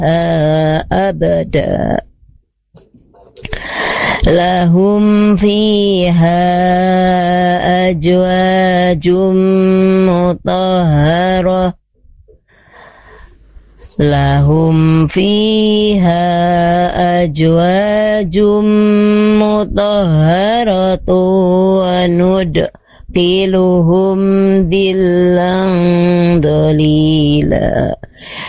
أبدا لهم فيها أزواج مطهرة لهم فيها أزواج مطهرة وندخلهم ظلا ظليلا